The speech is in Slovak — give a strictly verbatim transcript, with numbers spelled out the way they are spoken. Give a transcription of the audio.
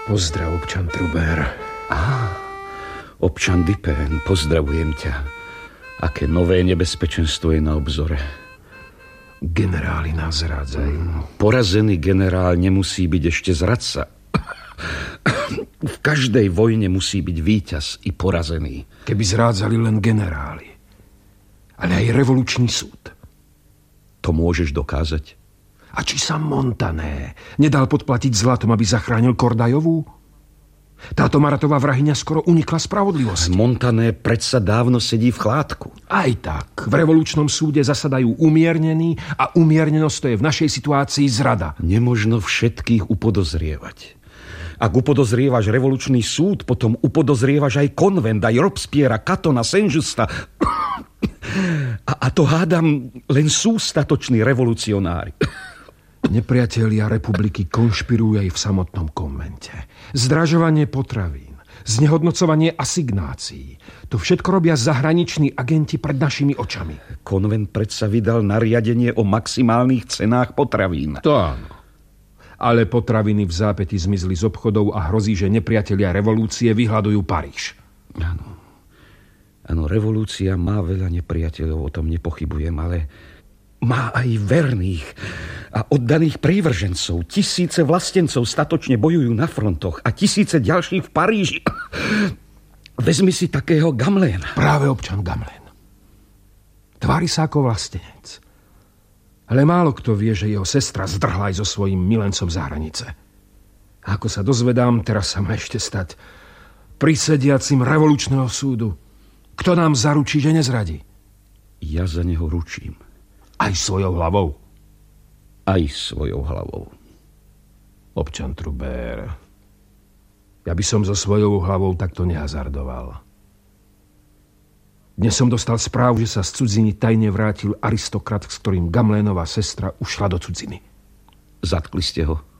Pozdrav, občan Trubert. Á, občan Dupin, pozdravujem ťa. Aké nové nebezpečenstvo je na obzore? Generáli nás zrádzajú. Porazený generál nemusí byť ešte zradca. V každej vojne musí byť víťaz i porazený. Keby zrádzali len generáli, ale aj revolučný súd. To môžeš dokázať? A či sa Montané nedal podplatiť zlatom, aby zachránil Kordajovú? Táto Maratová vrahyňa skoro unikla spravodlivosti. Montané predsa dávno sedí v chládku. Aj tak, v revolučnom súde zasadajú umiernení a umiernenosť to je v našej situácii zrada. Nemožno všetkých upodozrievať. Ak upodozrievaš revolučný súd, potom upodozrievaš aj konvent, aj Robespierra, Catona, Saint-Justa. A, a to hádam len sú statoční revolucionári. Nepriatelia republiky konšpirujú aj v samotnom konvente. Zdražovanie potravín, znehodnocovanie asignácií. To všetko robia zahraniční agenti pred našimi očami. Konvent predsa vydal nariadenie o maximálnych cenách potravín. To áno. Ale potraviny v zápäti zmizli z obchodov a hrozí, že nepriatelia revolúcie vyhľadujú Paríž. Áno. Áno, revolúcia má veľa nepriateľov, o tom nepochybujem, ale má aj verných a oddaných prívržencov. Tisíce vlastencov statočne bojujú na frontoch a tisíce ďalších v Paríži. Vezmi si takého Gamelina. Práve občan Gamelin. Tvári sa ako vlastenec. Ale málo kto vie, že jeho sestra zdrhla aj so svojím milencom za hranice. A ako sa dozvedám, teraz sa má ešte stať prisediacim revolučného súdu. Kto nám zaručí, že nezradí? Ja za neho ručím. Aj svojou hlavou? Aj svojou hlavou. Občan Trubert, ja by som so svojou hlavou takto nehazardoval. Dnes som dostal správu, že sa z cudziny tajne vrátil aristokrat, s ktorým Gamelénová sestra ušla do cudziny. Zatkli ste ho?